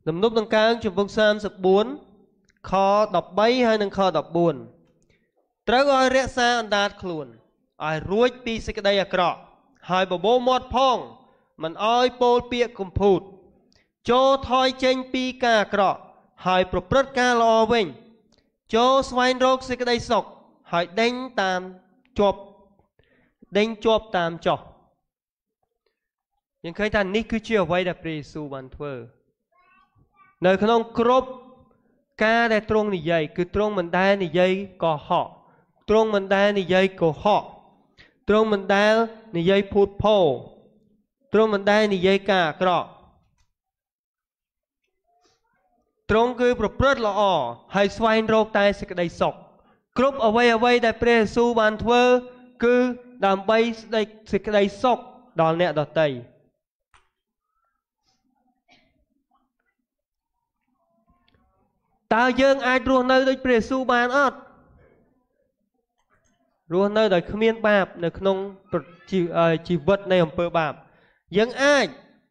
Nằm núp đằng cao chụp vông sam sập bốn kho đọc bay hay nâng kho đọc buồn trớ gọi rẽ xa anh đạt khuôn ai ruột pi xích đây à krọ hai bà bố mọt phong mình oi pôl bịa cùng phụt cho thoi chênh pi ca krọ hai pro prất ca lo vinh cho xoay rốt xích đây sọc hai đánh chộp tam chọc nhưng khởi thằng ní cứ chưa vay đạp rì xu bàn thơ nơi khả nông krop ca để trung này dây cứ trung mình đai này dây có họ trung mình đai này dây của họ trung mình đai này dây phụt phô trung mình đai này dây cả krọ trung cứ bột rất là hay xoay rốt tay sẽ đây sọc krop ở vay đại pre su bàn thơ cứ đàm bay đây sẽ đây sọc đòn nẹ đọt tây ta dương ai ruột nơi đôi pre su bàn ớt ruột nơi đời khmer bạp nơi không chỉ vật này ở bạp dương ai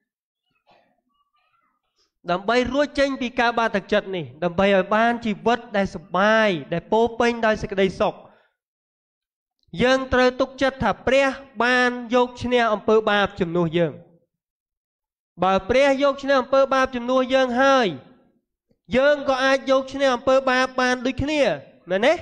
đầm bay ruột tranh vì ca ba thực chất này đầm bay ở ban chỉ vật đại sập bài đại po pin đại sẽ đầy sọc dương trời tục chất thả pre ban dục chne ở bạp chấm nuôi dương bà pre dục chne ở bạp chấm nuôi dương hơi dương có ai dục chne ở bạp ban đôi kia mà nè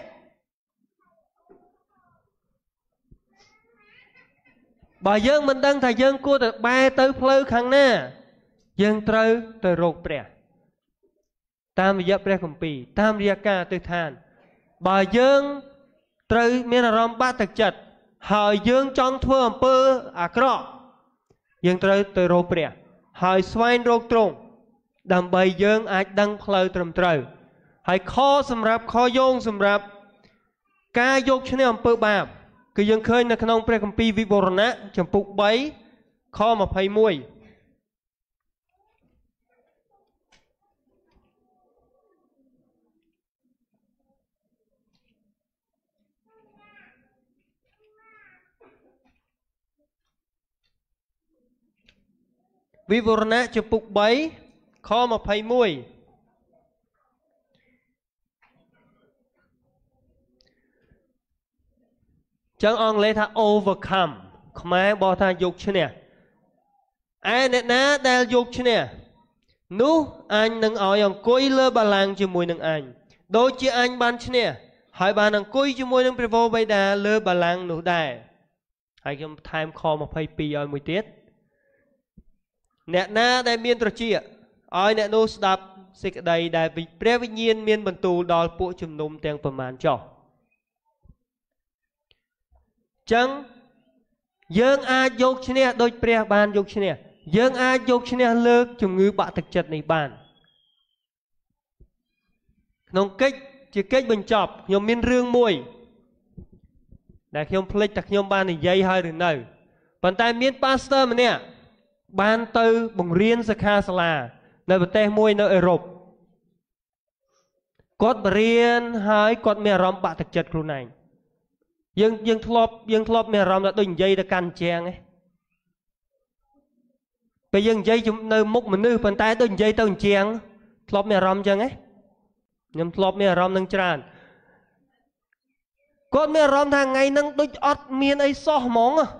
bà dương mình đang thầy dương cua được ba tới phơi khăn nè dương trời tới rột pre tam vía pre công pì tam vía ca tới than bà dương trời miền Nam ba thực chất hỏi dương trong thua ở bờ à cọ dương trời tới rột pre hỏi xoay rột trung đầm bầy dương ai đăng phơi trầm trời hỏi kho sầm rạp kho yong sầm rạp ca dục chne ở bờ bạp cứ dương khơiในขนมព្រះគម្ពីរវិវរណៈចំពុក3ខ21វិវរណៈចំពុក3ខ21chẳng ông lấy tha overcome khmer bỏ tha dục chứ nè ai nè ná đa dục chứ nè nú anh nâng ỏi ông cối lơ bà lang cho mùi nâng anh đôi chứ anh ban chứ nè hỏi bà nâng cối cho mùi nâng prevo bay đà lơ bà lang nụ đài hay trong time call mà phải pi ỏi mùi tiết nè ná đài miên trò chi ạ ỏi nè nô đạp xích đầy đài vì pre vinh nhiên miên bần tù đòi bộ chùm nôm tên phần màn cho chẳng dương ai dục chne đôi pre ban dục chne dương ai dục chne lơ chủng ngữ bạ thực chất này bàn nông cách chỉ cách bình chọc nhom miên rương mùi đại nhom plek đặc nhom ban này dây hai rồi nào bàn tay miên pastor mà nè ban từ bồng riêng sakha sala nơi bờ tây mùi nơi Europe cốt riêng hai cốt mè rom bạ thực chất luôn này dương thọp mẹ rồng là đôi dây đã can chèn ấy bây giờ dây chúng nơi múc mình nư bàn tay đôi dây tao chèn thọp mẹ rồng chăng ấy nhưng thọp mẹ rồng nâng tràn con mẹ rồng thằng ngày nâng đôi ọt miên ấy so món à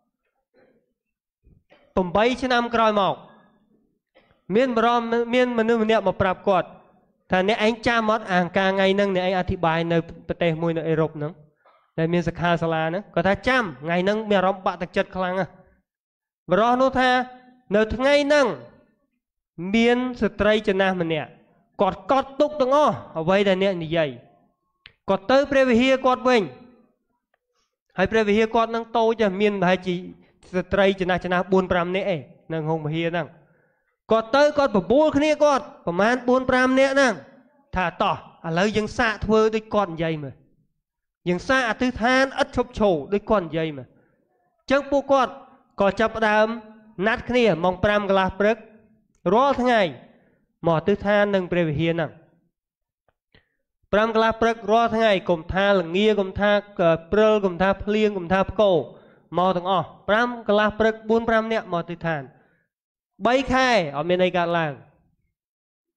tầm bay trên năm còi mọc miên rồng miên mình nư mình niệm một prap quạt thằng này anh cha mót hàng ca ngày nâng này anh ati bài nơi tây mùi nơi Europe nữa đây miền sắc hà sala nữa có tha chăm ngày nâng mẹ rong bạ thực chất khăng à và đó nó tha nợ ngày nâng miền stray chân nam mình nè cọt túc từng ở vậy đây nè như vậy cọt tới previhia cọt mình hay previhia cọt nâng tô cho miền hay chỉ stray chân nam 4-5 nè nâng hùng hia nâng cọt tới cọt bố kia cọtประมาณ 4-5 nè nâng thả tỏ à lấy dân xạ thưa đôi con vậy mà nhưng xa tư than ít chụp chổ đôi con dây mà chẳng bố con có chấp đám nát kia mong pram glas brek rõ tháng ngày mỏ tư than nâng pre hiền nè pram glas brek rõ tháng ngày cùng tha là nghia cùng tha prơ cùng tha phliêng cùng tha cổ mỏ thằng pram glas brek 4-5 nè mỏ tư than bay khai ở miền đây cả làng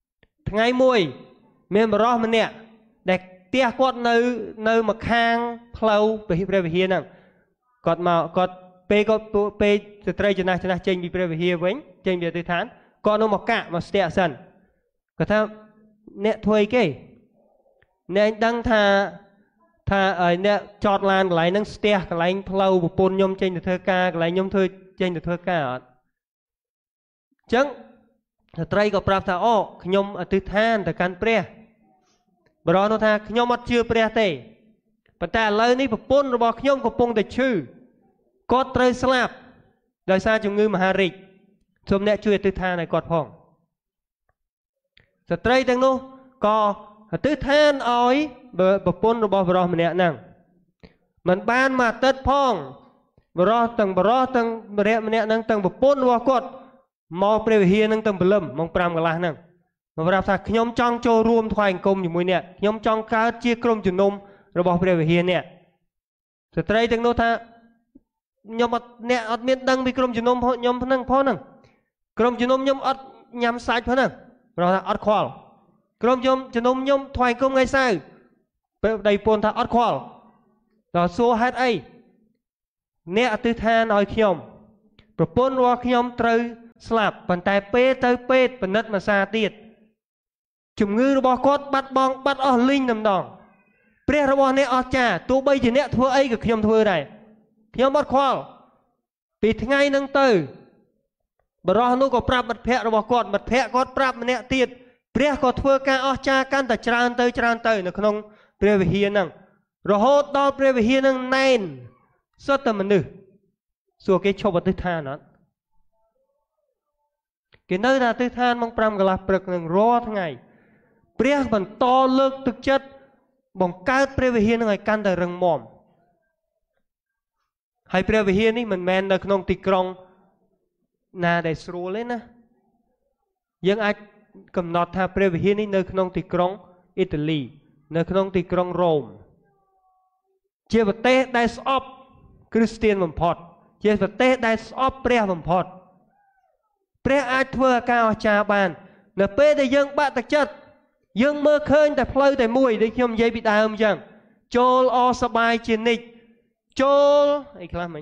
ថ្ងៃមួយមានបរិសម្នាក់ដែលផ្ទះគាត់នៅម្ខាងផ្លូវព្រះវិហារហ្នឹងគាត់មកគាត់ពេលស្ត្រីចំណាស់ចេញពីព្រះវិហារវិញចេញពីអធិដ្ឋានគាត់នៅមកកាក់មកស្ទាក់សិនគាត់ថាអ្នកធ្វើអីគេអ្នកដឹងថាអ្នកចតឡានកន្លែងហ្នឹងស្ទះកន្លែងផ្លូវប្រពន្ធខ្ញុំចេញទៅធ្វើការកន្លែងខ្ញុំចេញទៅធ្វើការអត់អញ្ចឹងស្ត្រីក៏ប្រាប់ថាអូខ្ញុំអធិដ្ឋានទៅកាន់ព្រះបរិសុទ្ធនោះថាខ្ញុំអត់ជឿព្រះទេប៉ុន្តែឥឡូវនេះប្រពន្ធរបស់ខ្ញុំកំពុងតែឈឺគាត់ត្រូវស្លាប់ដោយសារជំងឺមហារីកសូមអ្នកជួយអធិដ្ឋានឲ្យគាត់ផងស្ត្រីទាំងនោះក៏អធិដ្ឋានឲ្យប្រពន្ធរបស់បរិសុទ្ធម្នាក់ហ្នឹងមិនបានមួយអាទិត្យផងបរិសុទ្ធទាំងម្នាក់ហ្នឹងទាំងប្រពន្ធរបស់គាត់មកព្រះវិហារហ្នឹងទាំងព្រលឹមម៉ោង 5 កន្លះហ្នឹងមកប្រាប់ថាខ្ញុំចង់ចូលរួមថ្វាយបង្គំជាមួយអ្នកខ្ញុំចង់កើតជាក្រុមជំនុំរបស់ព្រះវិហារអ្នកស្ត្រីទាំងនោះថាខ្ញុំអ្នកអត់មានដឹងពីក្រុមជំនុំខ្ញុំហ្នឹងផងក្រុមជំនុំខ្ញុំអត់ញ៉ាំសាច់ផងហ្នឹងព្រោះថាអត់ខ្វល់ក្រុមជំនុំខ្ញុំថ្វាយបង្គំថ្ងៃសៅរ៍ពេលប្តីប្រពន្ធថាអត់ខ្វល់ដល់សួរហេតុអីអ្នកអធិដ្ឋានឲ្យខ្ញុំប្រពន្ធរបស់ខ្ញុំត្រូវស្លាប់ប៉ុន្តែពេលទៅពេទ្យពិនិត្យមួយសារទៀតជំងឺរបស់គាត់បាត់អស់លីងតែម្ដងព្រះរបស់អ្នកអស្ចារ្យទោះបីជាអ្នកធ្វើអីក៏ខ្ញុំធ្វើដែរខ្ញុំអត់ខ្វល់ពីថ្ងៃហ្នឹងទៅបរិសុទ្ធនោះក៏ប្រាប់មិត្តភក្តិរបស់គាត់មិត្តភក្តិគាត់ប្រាប់ម្នាក់ទៀតព្រះក៏ធ្វើការអស្ចារ្យកាន់តែច្រើនទៅនៅក្នុងព្រះវិហារហ្នឹងរហូតដល់ព្រះវិហារហ្នឹងណែនសុទ្ធតែមនុស្សសួរគេឈប់អធិដ្ឋានអត់គេនៅតែអធិដ្ឋានម៉ោង 5 កន្លះព្រឹកនឹងរាល់ថ្ងៃព្រះបន្តលើកទឹកចិត្តបង្កើតព្រះវិហារនឹងឲ្យកាន់តែរឹងមាំហើយព្រះវិហារនេះមិនមែននៅក្នុងទីក្រុងណាដែលស្រួលទេណាយើងអាចកំណត់ថាព្រះវិហារនេះនៅក្នុងទីក្រុងអ៊ីតាលីនៅក្នុងទីក្រុងរ៉ូមជាប្រទេសដែលស្អប់គ្រីស្ទានបំផុតជាប្រទេសដែលស្អប់ព្រះបំផុតព្រះអាចធ្វើការអស្ចារ្យបាននៅពេលដែលយើងបាក់ទឹកចិត្តយើងមើលឃើញតែផ្លូវតែមួយដូចខ្ញុំនិយាយពីដើមអញ្ចឹងចូលអសប្បាយជានិច្ចចូលអីខ្លះមិញ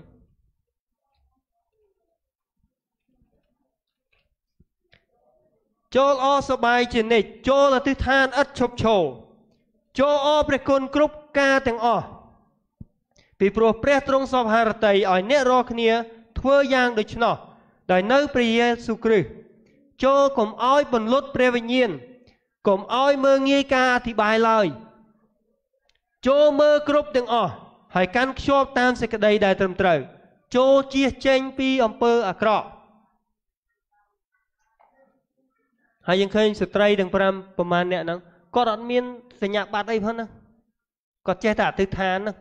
ចូលអសប្បាយជានិច្ចចូលអធិដ្ឋានឥតឈប់ឈរចូលអរព្រះគុណគ្រប់ការទាំងអស់ពីព្រោះព្រះទ្រង់សពហឫទ័យឲ្យអ្នករាល់គ្នាធ្វើយ៉ាងដូច្នោះដោយនៅព្រះយេស៊ូវគ្រីស្ទចូលកុំឲ្យបន្លត់ព្រះវិញ្ញាណកុំឲ្យមើលងាយការអធិប្បាយឡើយចូលមើលគ្រប់ទាំងអស់ហើយកាន់ខ្ជាប់តាមសេចក្តីដែលត្រឹមត្រូវចូលជៀសចេញពីអំពើអាក្រក់ហើយយើងឃើញស្ត្រីទាំង5ប្រមាណអ្នកហ្នឹងគាត់អត់មានសញ្ញាបត្រអីផងណាគាត់ចេះតែអធិដ្ឋានណា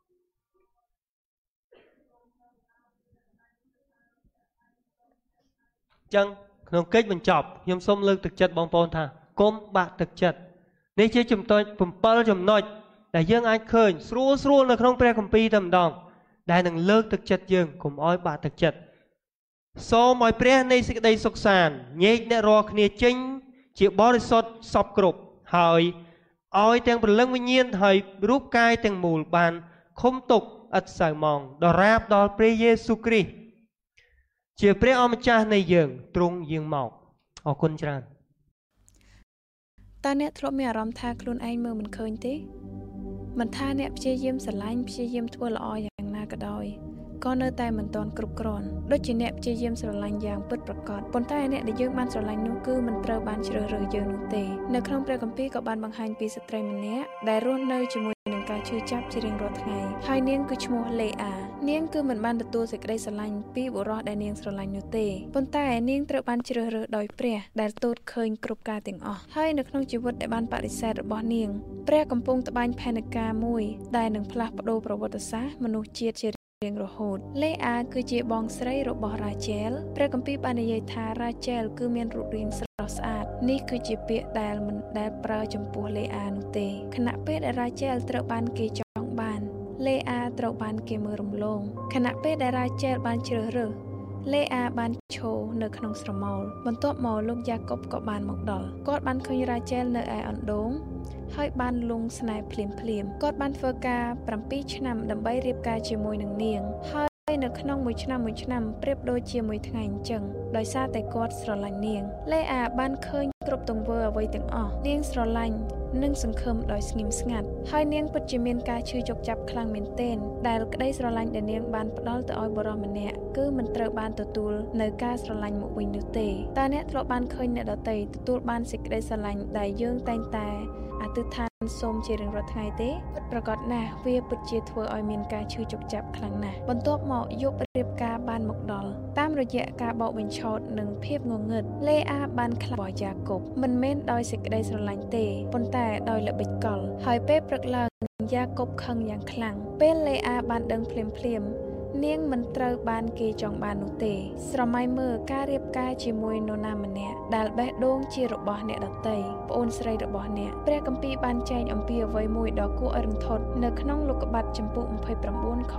ចឹងក្នុងកិច្ចបញ្ចប់ខ្ញុំសូមលើកទឹកចិត្តបងប្អូនថាកុំបាក់ទឹកចិត្តនេះជាចំណុច7ចំណុចដែលយើងអាចឃើញស្រួលនៅក្នុងព្រះគម្ពីរតែម្ដងដែលនឹងលើកទឹកចិត្តយើងកុំឲ្យបាក់ទឹកចិត្តសូមឲ្យព្រះនៃសេចក្តីសុខសាន្តញែកអ្នករាល់គ្នាចេញជាបរិសុទ្ធសពគ្រប់ហើយឲ្យទាំងព្រលឹងវិញ្ញាណហើយរូបកាយទាំងមូលបានខុំទុកឥតសៅម៉ងដល់រាបដល់ព្រះយេស៊ូវគ្រីស្ទជាព្រះអម្ចាស់នៃយើងទ្រង់យាងមកអរគុណច្រើនតើអ្នកធ្លាប់មានអារម្មណ៍ថាខ្លួនឯងមើលមិនឃើញទេមិនថាអ្នកព្យាយាមស្រឡាញ់ព្យាយាមធ្វើល្អយ៉ាងណាក៏ដោយក៏នៅតែមិនទាន់គ្រប់គ្រាន់ដូចជាអ្នកព្យាយាមស្រឡាញ់យ៉ាងពិតប្រាកដប៉ុន្តែអ្នកដែលយើងបានស្រឡាញ់នោះគឺមិនត្រូវបានជ្រើសរើសយើងនោះទេនៅក្នុងព្រះគម្ពីរក៏បានបង្ហាញពីស្ត្រីម្នាក់ដែលរស់នៅជាមួយនឹងការឈឺចាប់ជារៀងរាល់ថ្ងៃហើយនាងគឺឈ្មោះលេអានាងគឺមិនបានទទួលសេចក្តីស្រឡាញ់ពីបុរសដែលនាងស្រឡាញ់នោះទេប៉ុន្តែនាងត្រូវបានជ្រើសរើសដោយព្រះដែលទតឃើញគ្រប់ការទាំងអស់ហើយនៅក្នុងជីវិតដែលបានបដិសេធរបស់នាងព្រះកំពុងត្បាញផែនការមួយដែលនឹងផ្លាស់ប្ដូរប្រវត្តិសាស្ត្រមនុស្សជាតិជារៀងរហូតលេអាគឺជាបងស្រីរបស់រ៉ាជែលព្រះគម្ពីរបាននិយាយថារ៉ាជែលគឺមានរូបរាងស្រស់ស្អាតនេះគឺជាពាក្យដែលមិនដែលប្រើចំពោះលេអានោះទេខណៈពេលដែលរ៉ាជែលត្រូវបានគេចង់បានលេអាត្រូវបានគេមើលរំលងខណៈពេលដែលរ៉ាជែលបានជ្រើសរើសលេអាបានឈរនៅក្នុងស្រមោលបន្ទាប់មកលោកយ៉ាកុបក៏បានមកដល់គាត់បានឃើញរ៉ាជែលនៅឯអណ្ដូងហើយបានលង់ស្នេហ៍ភ្លាមគាត់បានធ្វើការ7ឆ្នាំដើម្បីរៀបការជាមួយនឹងនាងហើយនៅក្នុងមួយឆ្នាំប្រៀបដូចជាមួយថ្ងៃអញ្ចឹងដោយសារតែគាត់ស្រឡាញ់នាងលេអាបានឃើញគ្រប់ទង្វើអ្វីទាំងអស់នាងស្រឡាញ់និងសង្ឃឹមដោយស្ងៀមស្ងាត់ហើយនាងពិតជាមានការឈឺជក់ចាប់ខ្លាំងមែនទែនដែលក្តីស្រឡាញ់ដែលនាងបានផ្ដល់ទៅឲ្យបុរសម្នាក់គឺមិនត្រូវបានទទួលនៅការស្រឡាញ់មកវិញនោះទេតើអ្នកធ្លាប់បានឃើញអ្នកដទៃទទួលបានសេចក្តីស្រឡាញ់ដែលយើងតែងតែអធិដ្ឋានសូមជារៀងរាល់ថ្ងៃទេពិតប្រាកដណាស់វាពិតជាធ្វើឲ្យមានការឈឺជក់ចាប់ខ្លាំងណាស់បន្ទាប់មកយប់រៀបការបានមកដល់តាមរយៈការបោកបញ្ឆោតនិងភាពងងឹតលេអាបានខ្លាចរបស់យ៉ាកុបមិនមែនដោយសេចក្តីស្រឡាញ់ទេប៉ុន្តែដោយល្បិចកលហើយពេលព្រឹកឡើងយ៉ាកុបខឹងយ៉ាងខ្លាំងពេលលេអាបានដឹងភ្លាមនាងមិនត្រូវបានគេចង់បាននោះទេស្រមៃមើលការរៀបការជាមួយនរណាម្នាក់ដែលបេះដូងជារបស់អ្នកដទៃប្អូនស្រីរបស់អ្នកព្រះគម្ពីរបានចែងអំពីអ្វីមួយដ៏គួរឲ្យរន្ធត់នៅក្នុងលោកុបាទចំពុក29ខ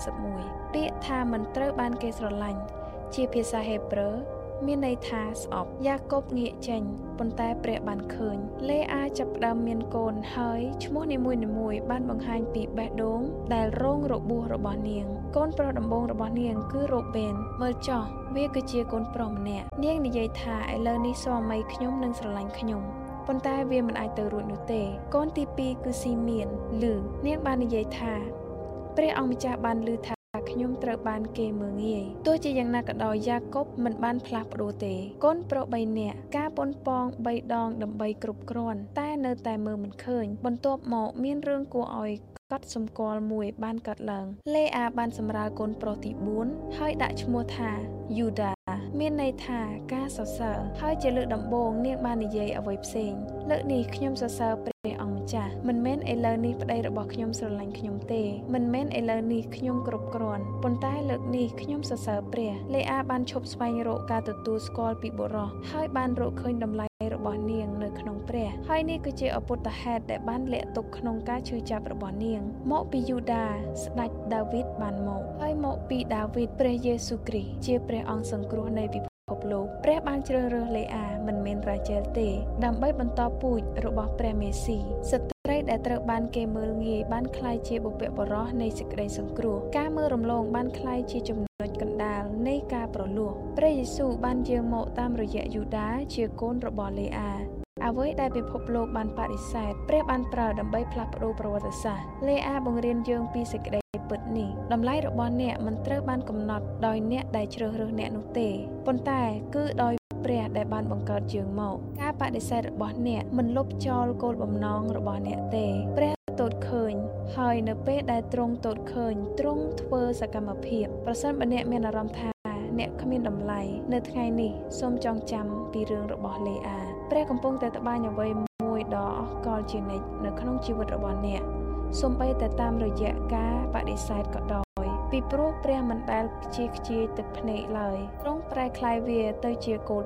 31ពាក្យថាមិនត្រូវបានគេស្រឡាញ់ជាភាសាហេប្រឺមានន័យថាស្អប់យ៉ាកុបងាកចេញប៉ុន្តែព្រះបានឃើញលេអាចាប់ផ្ដើមមានកូនហើយឈ្មោះនីមួយបានបង្ហាញពីបេះដូងដែលរងរបួសរបស់នាងកូនប្រុសដំបូងរបស់នាងគឺរ៉ូបេនមើលចុះវាគឺជាកូនប្រុសម្នាក់នាងនិយាយថាឥឡូវនេះស្វាមីខ្ញុំនឹងស្រឡាញ់ខ្ញុំប៉ុន្តែវាមិនអាចទៅរួចនោះទេកូនទី2គឺស៊ីមៀនឮនាងបាននិយាយថាព្រះអង្គម្ចាស់បានឮថាខ្ញុំត្រូវបានគេមើលងាយទោះជាយ៉ាងណាក៏ដោយយ៉ាកុបមិនបានផ្លាស់ប្ដូរទេកូនប្រុស3នាក់ការប៉ុនប៉ង3ដងដើម្បីគ្រប់គ្រាន់តែនៅតែមើលមិនឃើញបន្ទាប់មកមានរឿងគួរឲ្យកត់សម្គាល់មួយបានកើតឡើងលេអាបានសម្រាលកូនប្រុសទី4ហើយដាក់ឈ្មោះថាយូដាមានន័យថាការសរសើរហើយជាលើកដំបូងនាងបាននិយាយអ្វីផ្សេងលើកនេះខ្ញុំសរសើរព្រះអង្គម្ចាស់មិនមែនឥឡូវនេះប្តីរបស់ខ្ញុំស្រឡាញ់ខ្ញុំទេមិនមែនឥឡូវនេះខ្ញុំគ្រប់គ្រាន់ប៉ុន្តែលើកនេះខ្ញុំសរសើរព្រះលេអាបានឈប់ស្វែងរកការទទួលស្គាល់ពីបុរសហើយបានរកឃើញតម្លៃរបស់នាងនៅក្នុងព្រះហើយនេះគឺជាអពុទ្ធហេតុដែលបានលាក់ទុកក្នុងការឈឺចាប់របស់នាងមកពីយូដាស្ដេចដាវីតបានមកហើយមកពីដាវីតព្រះយេស៊ូវគ្រីស្ទជាព្រះអង្គសង្គ្រោះនៃពិភពលោកព្រះបានជ្រើសរើសលេអាមិនមែនរ៉ាជែលទេដើម្បីបន្តពូជរបស់ព្រះមេស៊ីស្ត្រីដែលត្រូវបានគេមើលងាយបានក្លាយជាបុព្វបុរសនៃសេចក្តីសង្គ្រោះការមើលរំលងបានក្លាយជាចំណុចកណ្ដាលនៃការប្រលោះព្រះយេស៊ូវបានយាងមកតាមរយៈយូដាជាកូនរបស់លេអាអ្វីដែលពិភពលោកបានបដិសេធព្រះបានប្រើដើម្បីផ្លាស់ប្ដូរប្រវត្តិសាស្ត្រលេអាបង្រៀនយើងពីសេចក្តីពិតនេះតម្លៃរបស់អ្នកមិនត្រូវបានកំណត់ដោយអ្នកដែលជ្រើសរើសអ្នកនោះទេប៉ុន្តែគឺដោយព្រះដែលបានបង្កើតយើងមកការបដិសេធរបស់អ្នកមិនលុបចោលគោលបំណងរបស់អ្នកទេព្រះទតឃើញហើយនៅពេលដែលទ្រង់ទតឃើញទ្រង់ធ្វើសកម្មភាពប្រសិនបើអ្នកមានអារម្មណ៍ថាអ្នកគ្មានតម្លៃនៅថ្ងៃនេះសូមចងចាំពីរឿងរបស់លេអាព្រះកំពុងតែត្បាញអ្វីមួយដ៏អស្ចារ្យជានិច្ចនៅក្នុងជីវិតរបស់អ្នកសូម្បីតែតាមរយៈការបដិសេធក៏ដោយពីព្រោះព្រះមិនដែលខ្ជិលខ្ជាយទឹកភ្នែកឡើយទ្រង់ប្រែក្លាយវាទៅជាគោល